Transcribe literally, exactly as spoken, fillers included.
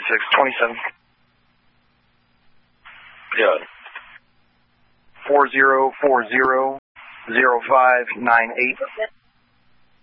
six, twenty-seven. Yeah. Four zero four zero zero five nine eight.